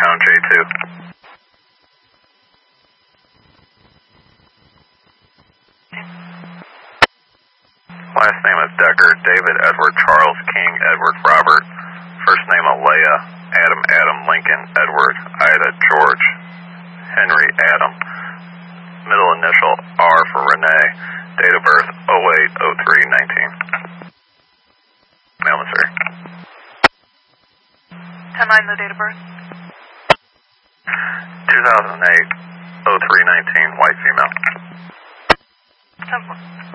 pound J2. Last name is Decker, David, Edward, Charles, King, Edward, Robert. First name Alea, Adam, Adam, Lincoln, Edward, Ida, George, Henry, Adam. Middle initial R for Renee. Date of birth 08/03/19. Male, Missouri. 10-9, the date of birth. 2008/03/19, white female. 10-4.